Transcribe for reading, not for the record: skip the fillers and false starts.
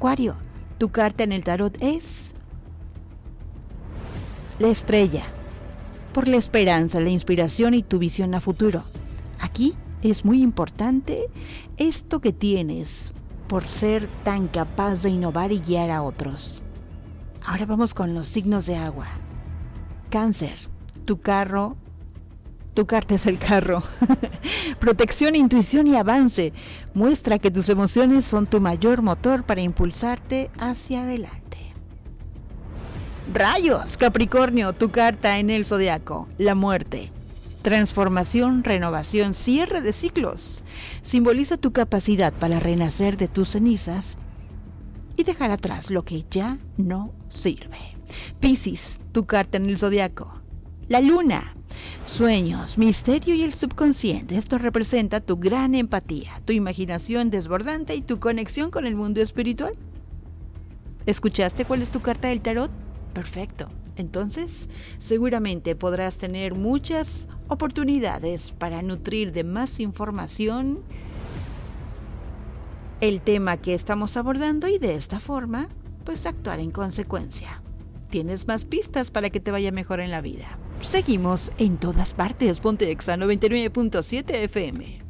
Acuario, tu carta en el tarot es la estrella, por la esperanza, la inspiración y tu visión a futuro. Aquí es muy importante esto que tienes por ser tan capaz de innovar y guiar a otros. Ahora vamos con los signos de agua. Cáncer, tu carta es el carro. Protección, intuición y avance. Muestra que tus emociones son tu mayor motor para impulsarte hacia adelante. Rayos, Capricornio, tu carta en el zodiaco, la muerte. Transformación, renovación, cierre de ciclos. Simboliza tu capacidad para renacer de tus cenizas y dejar atrás lo que ya no sirve. Piscis, tu carta en el zodiaco, la luna. Sueños, misterio y el subconsciente. Esto representa tu gran empatía, tu imaginación desbordante y tu conexión con el mundo espiritual. ¿Escuchaste cuál es tu carta del tarot? Perfecto. Entonces, seguramente podrás tener muchas oportunidades para nutrir de más información el tema que estamos abordando y de esta forma, pues actuar en consecuencia. Tienes más pistas para que te vaya mejor en la vida. Seguimos en todas partes. Ponte Exa 99.7 FM.